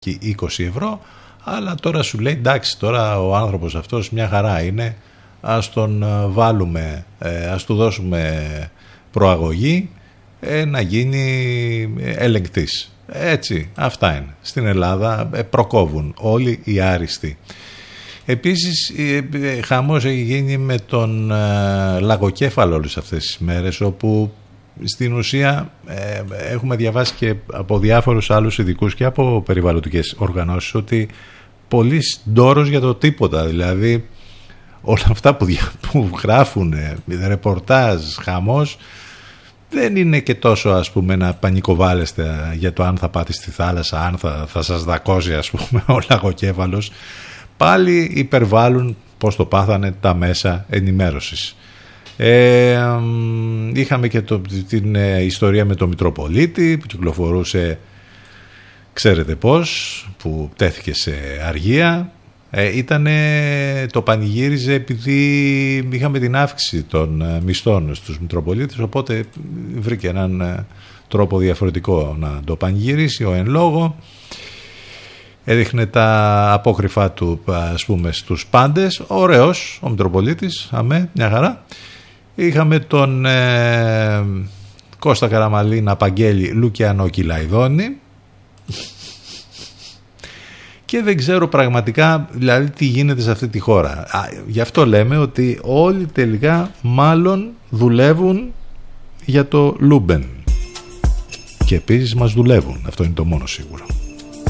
και 20 ευρώ, αλλά τώρα σου λέει εντάξει, τώρα ο άνθρωπος αυτός μια χαρά είναι, ας τον βάλουμε, ας του δώσουμε προαγωγή να γίνει ελεγκτής. Έτσι, αυτά είναι. Στην Ελλάδα προκόβουν όλοι οι άριστοι. Επίσης χαμός έχει γίνει με τον λαγοκέφαλο όλες αυτές τις μέρες, όπου στην ουσία έχουμε διαβάσει και από διάφορους άλλους ειδικούς και από περιβαλλοντικές οργανώσεις ότι πολύ ντόρος για το τίποτα. Δηλαδή όλα αυτά που γράφουν, ρεπορτάζ, χαμός, δεν είναι και τόσο, ας πούμε, να πανικοβάλλεστε για το αν θα πάτε στη θάλασσα, αν θα σας δακώσει, ας πούμε, ο λαγοκέφαλος. Πάλι υπερβάλλουν, πώς το πάθανε, τα μέσα ενημέρωσης. Είχαμε και την ιστορία με τον Μητροπολίτη που κυκλοφορούσε, ξέρετε πώς, που τέθηκε σε αργία. Το πανηγύριζε επειδή είχαμε την αύξηση των μισθών στους Μητροπολίτες, οπότε βρήκε έναν τρόπο διαφορετικό να το πανηγυρίσει ο εν λόγω. Έδειχνε τα απόκρυφά του, ας πούμε, στους πάντες. Ωραίος ο Μητροπολίτης, αμέ, μια χαρά. Είχαμε τον Κώστα Καραμαλή να απαγγέλει Λουκιανό Κιλαϊδόνη. Και δεν ξέρω πραγματικά, δηλαδή, τι γίνεται σε αυτή τη χώρα. Γι' αυτό λέμε ότι όλοι τελικά μάλλον δουλεύουν για το Λούμπεν. Και επίσης μας δουλεύουν. Αυτό είναι το μόνο σίγουρο.